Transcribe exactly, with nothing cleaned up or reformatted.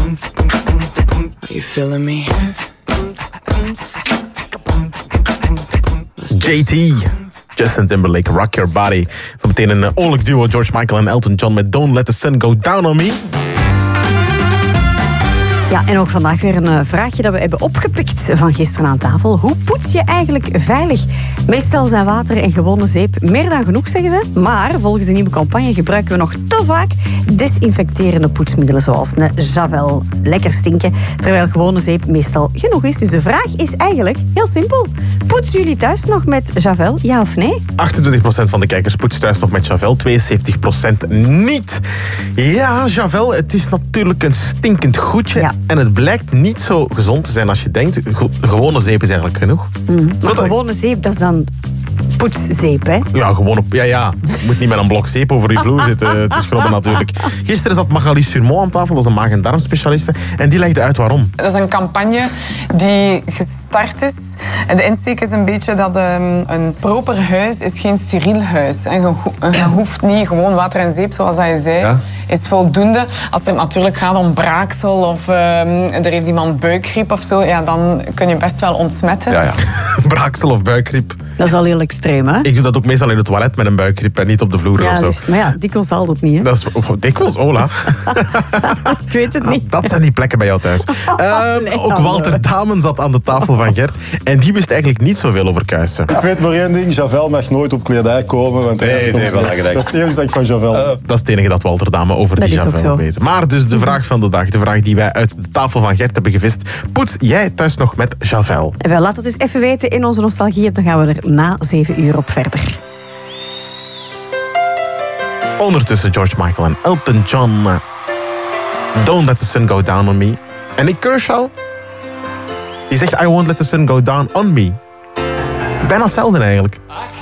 Are you feeling me? J T, Justin Timberlake, Rock Your Body. Zo meteen een oorlijk duo, George Michael en Elton John met Don't Let the Sun Go Down on Me. Ja, en ook vandaag weer een uh, vraagje dat we hebben opgepikt van gisteren aan tafel. Hoe poets je eigenlijk veilig? Meestal zijn water en gewone zeep meer dan genoeg, zeggen ze. Maar volgens de nieuwe campagne gebruiken we nog te vaak desinfecterende poetsmiddelen zoals een Javel. Lekker stinken, terwijl gewone zeep meestal genoeg is. Dus de vraag is eigenlijk heel simpel. Poetsen jullie thuis nog met Javel, ja of nee? achtentwintig procent van de kijkers poetst thuis nog met Javel, tweeënzeventig procent niet. Ja, Javel, het is natuurlijk een stinkend goedje. Ja. En het blijkt niet zo gezond te zijn als je denkt. Ge- gewone zeep is eigenlijk genoeg. Mm. Maar gewone zeep, dat is dan poetszeep, hè? Ja, gewoon op... Ja, ja. Je moet niet met een blok zeep over je vloer zitten te schrobben natuurlijk. Gisteren zat Magali Surmont aan tafel, dat is een maag- en darmspecialiste. En die legde uit waarom. Dat is een campagne die gestart is. En de insteek is een beetje dat um, een proper huis is geen steriel huis. En je, ho- je hoeft niet gewoon water en zeep, zoals dat je zei, ja. is voldoende. Als het natuurlijk gaat om braaksel of um, er heeft iemand buikgriep of zo, ja, dan kun je best wel ontsmetten. Ja, ja. Braaksel of buikgriep. Dat is al heel extreem, hè? Ik doe dat ook meestal in het toilet met een buikgriep en niet op de vloer ja, of zo. Dus, maar ja, dikwijls haalt het niet, hè? Dat is oh, dikwijls, Ola. Ik weet het niet. Dat zijn die plekken bij jou thuis. Uh, nee, ook Walter Damen zat aan de tafel van Gert. En die wist eigenlijk niet zoveel over kuisen. Ik weet maar één ding, Javel mag nooit op kledij komen. Want nee, nee, wel gelijk. Dat is het enige dat ik van Javel uh, Dat is het enige dat Walter Damen over dat die Javel weet. Maar dus de vraag van de dag, de vraag die wij uit de tafel van Gert hebben gevist. Poets jij thuis nog met Javel? En wel, laat het eens even weten in onze nostalgie. Dan gaan we er na zeven uur op verder. Ondertussen George Michael en Elton John. Uh, Don't Let the Sun Go Down on Me. En Nick Kershaw, die zegt I won't let the sun go down on me. Bijna hetzelfde eigenlijk.